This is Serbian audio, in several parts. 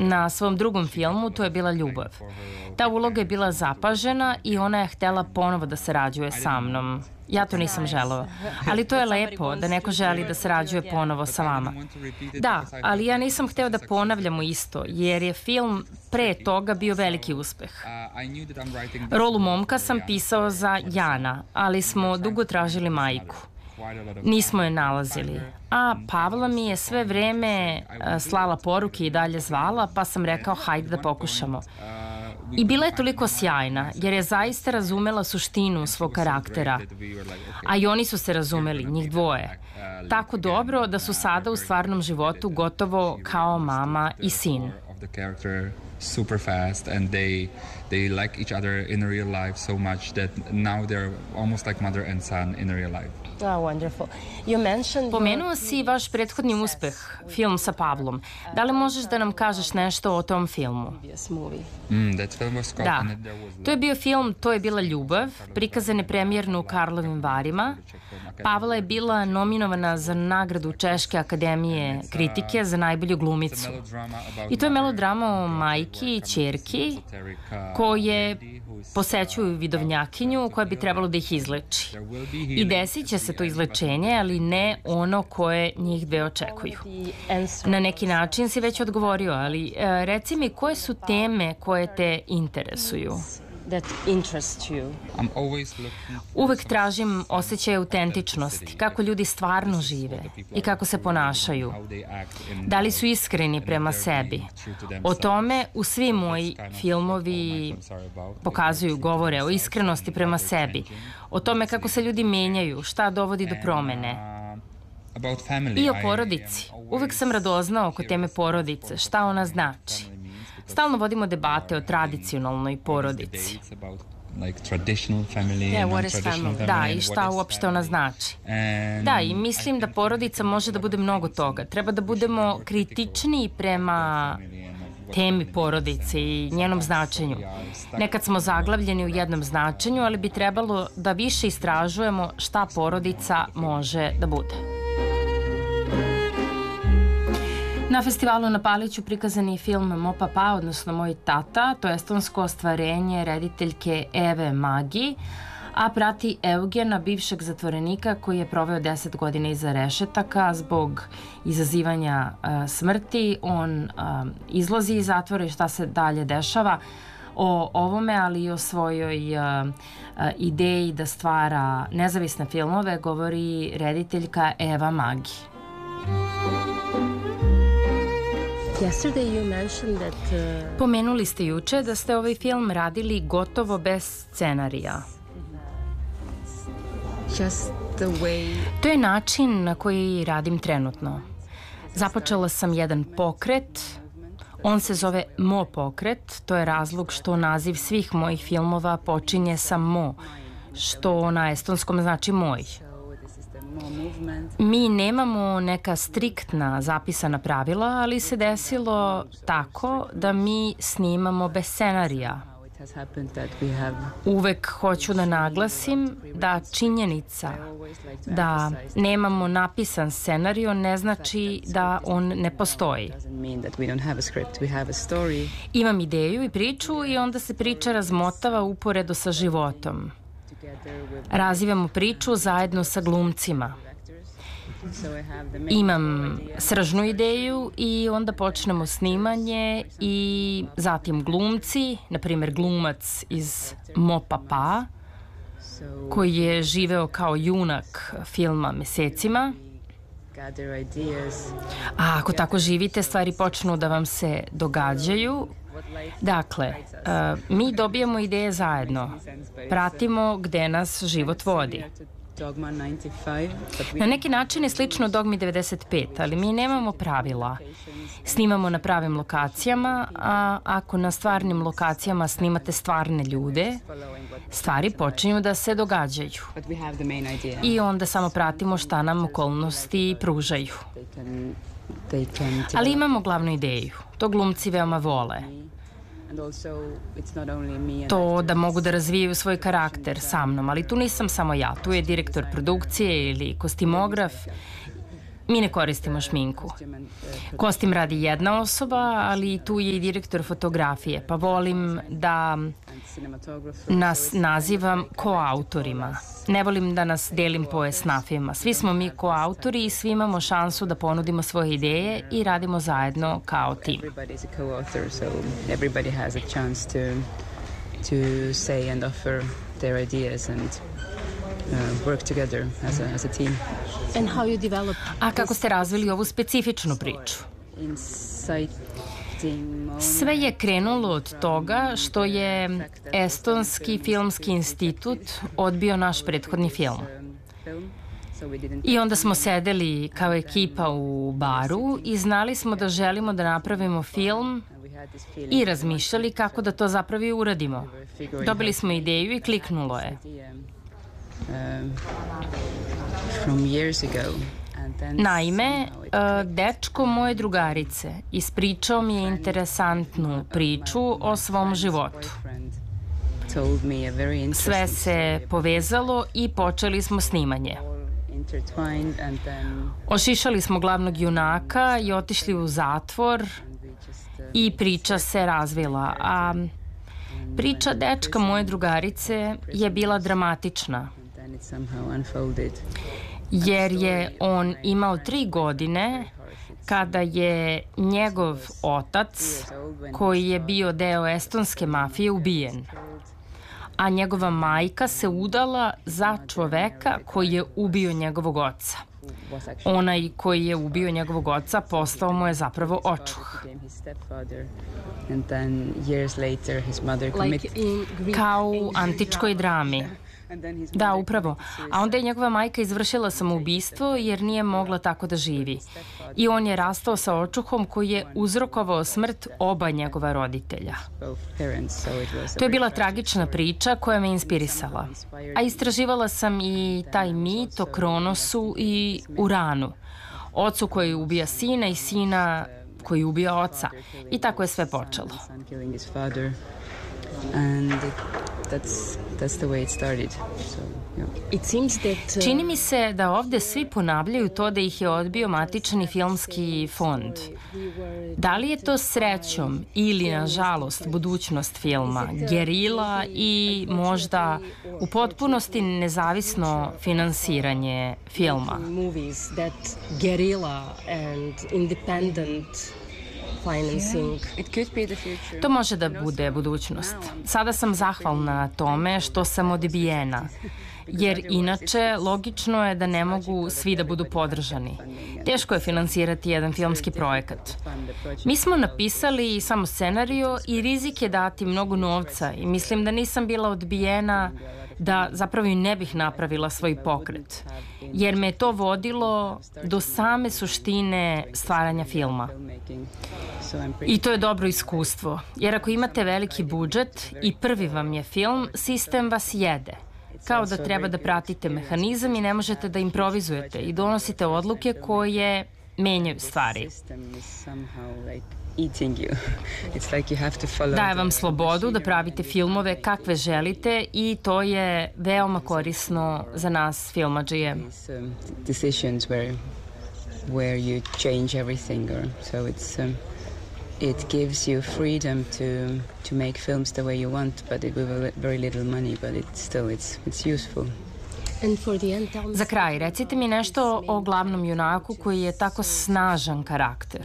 Na svom drugom filmu to je bila ljubav. Ta uloga je bila zapažena i ona je htela ponovo da sarađuje sa mnom. Ja to nisam želeo. Ali to je lepo da neko želi da sarađuje ponovo sa vama. Da, ali ja nisam hteo da ponavljamo isto, jer je film pre toga bio veliki uspeh. Rolu momka sam pisao za Jana, ali smo dugo tražili majku. Nismo je nalazili. A Pavla mi je sve vreme slala poruke i dalje zvala, pa sam rekao hajde da pokušamo. I bila je toliko sjajna, jer je zaista razumela suštinu svog karaktera. A i oni su se razumeli, njih dvoje. Tako dobro da su sada u stvarnom životu gotovo kao mama i sin. Super fast and they like each other in real life so much that now they're almost like mother and son in real life. Pomenuo si vaš prethodni uspeh, film sa Pavlom. Da li možeš da nam kažeš nešto o tom filmu? Da, to je bio film To je bila ljubav, prikazan je premijerno u Karlovim Varima. Pavla je bila nominovana za nagradu Češke akademije kritike za najbolju glumicu. I to je melodrama o majki i ćerki koje posećuju vidovnjakinju koja bi trebalo da ih izleči. I desit će se to izlečenje, ali ne ono koje njih dve očekuju. Na neki način si već odgovorio, ali reci mi koje su teme koje te interesuju? Uvek tražim osjećaj autentičnosti, kako ljudi stvarno žive i kako se ponašaju. Da li su iskreni prema sebi? O tome u svi moji filmovi pokazuju, govore o iskrenosti prema sebi, o tome kako se ljudi menjaju, šta dovodi do promene. I o porodici. Uvek sam radoznao oko teme porodice, šta ona znači. Stalno vodimo debate o tradicionalnoj porodici. Da, i šta uopšte ona znači. Da, i mislim da porodica može da bude mnogo toga. Treba da budemo kritični prema temi porodice i njenom značenju. Nekad smo zaglavljeni u jednom značenju, ali bi trebalo da više istražujemo šta porodica može da bude. Na festivalu na Paliću prikazan je film Mo papa, odnosno Moj tata, to je estonsko ostvarenje rediteljke Eve Magi, a prati Eugena, bivšeg zatvorenika koji je proveo 10 godina iza rešetaka zbog izazivanja smrti. On izlazi iz zatvora i šta se dalje dešava. O ovome, ali i o svojoj ideji da stvara nezavisne filmove govori rediteljka Eva Magi. Pomenuli ste juče da ste ovaj film radili gotovo bez scenarija. To je način na koji radim trenutno. Započela sam jedan pokret, on se zove Mo pokret, to je razlog što naziv svih mojih filmova počinje sa Mo, što na estonskom znači moj. Mi nemamo neka striktna zapisana pravila, ali se desilo tako da mi snimamo bez scenarija. Uvek hoću da naglasim da činjenica da nemamo napisan scenario ne znači da on ne postoji. Imam ideju i priču i onda se priča razmotava uporedo sa životom. Razvijamo priču zajedno sa glumcima. Imam sržnu ideju i onda počnemo snimanje i zatim glumci, na primjer glumac iz Mo papa, koji je živeo kao junak filma mesecima. A ako tako živite, stvari počnu da vam se događaju. Dakle, mi dobijamo ideje zajedno, pratimo gde nas život vodi. Na neki način je slično Dogmi 95, ali mi nemamo pravila. Snimamo na pravim lokacijama, a ako na stvarnim lokacijama snimate stvarne ljude, stvari počinju da se događaju. I onda samo pratimo šta nam okolnosti pružaju. Ali imamo glavnu ideju. To glumci veoma vole. To da mogu da razvijaju svoj karakter sa mnom, ali tu nisam samo ja, tu je direktor produkcije ili kostimograf. Mi ne koristimo šminku. Kostim radi jedna osoba, ali tu je i direktor fotografije, pa volim da nas nazivam koautorima. Ne volim da nas delim po esnafima. Svi smo mi koautori i svi imamo šansu da ponudimo svoje ideje i radimo zajedno kao tim. To say and offer their ideas and work together as a team. And how you develop? A kako ste razvili ovu specifičnu priču? Sve je krenulo od toga što je Estonski filmski institut odbio naš prethodni film. I onda smo sedeli kao ekipa u baru i znali smo da želimo da napravimo film i razmišljali kako da to zapravo i uradimo. Dobili smo ideju i kliknulo je. Naime, dečko moje drugarice ispričao mi je interesantnu priču o svom životu. Sve se povezalo i počeli smo snimanje. Ošišali smo glavnog junaka i otišli u zatvor i priča se razvila, a priča dečka moje drugarice je bila dramatična, jer je on imao 3 godine kada je njegov otac, koji je bio deo estonske mafije, ubijen. A njegova majka se udala za čoveka koji je ubio njegovog oca. Onaj koji je ubio njegovog oca postao mu je zapravo očuh. Kao u antičkoj drami. Da, upravo. A onda je njegova majka izvršila samoubistvo jer nije mogla tako da živi. I on je rastao sa očuhom koji je uzrokovao smrt oba njegova roditelja. To je bila tragična priča koja me inspirisala. A istraživala sam i taj mit o Kronosu i Uranu. Ocu koji ubija sina i sina koji ubija oca. I tako je sve počelo. That's the way it started. So, yeah. Čini mi se da ovde svi ponavljaju to da ih je odbio matični filmski fond. Da li je to srećom ili, nažalost, budućnost filma, gerila i možda u potpunosti nezavisno finansiranje filma? To može da bude budućnost. Sada sam zahvalna na tome što sam odbijena, jer inače logično je da ne mogu svi da budu podržani. Teško je finansirati jedan filmski projekat. Mi smo napisali samo scenario i rizik je dati mnogo novca i mislim da nisam bila odbijena da zapravo i ne bih napravila svoj pokret, jer me je to vodilo do same suštine stvaranja filma. I to je dobro iskustvo, jer ako imate veliki budžet i prvi vam je film, sistem vas jede. Kao da treba da pratite mehanizam i ne možete da improvizujete i donosite odluke koje menjaju stvari. Daje vam slobodu da pravite filmove kakve želite i to je veoma korisno za nas filmadžije. It gives you freedom to make films the way you want, but with very little money, but it's useful. Za kraj, recite mi nešto o glavnom junaku koji je tako snažan karakter.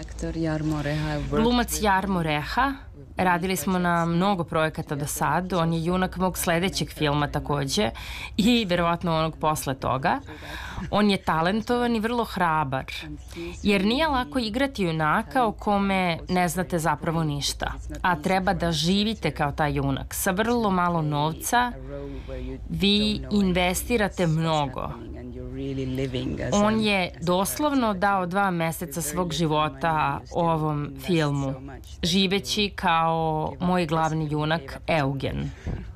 Glumac Jarmo Reha. Radili smo na mnogo projekata do sad. On je junak mog sledećeg filma takođe i verovatno onog posle toga. On je talentovan i vrlo hrabar, jer nije lako igrati junaka o kome ne znate zapravo ništa, a treba da živite kao taj junak. Sa vrlo malo novca vi investirate mnogo. On je doslovno dao 2 meseca svog života ovom filmu, živeći kao moj glavni junak Eugen.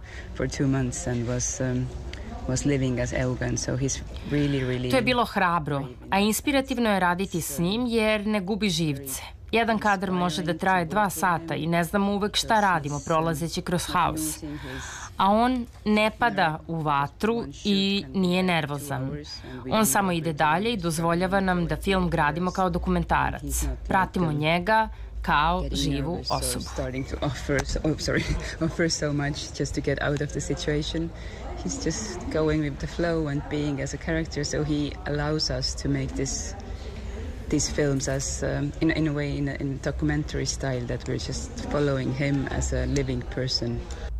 To je bilo hrabro, a inspirativno je raditi s njim jer ne gubi živce. Jedan kadar može da traje 2 sata i ne znamo uvek šta radimo prolazeći kroz haos. a on ne pada u vatru i nije nervozan. On samo ide dalje i dozvoljava nam da film gradimo kao dokumentarac. Pratimo njega kao živu osobu. Offer so much just to get out of the situation. He's just going with the flow and being as a character, so he allows us to make these films as in a way in a documentary style, that we're just following him as a living person.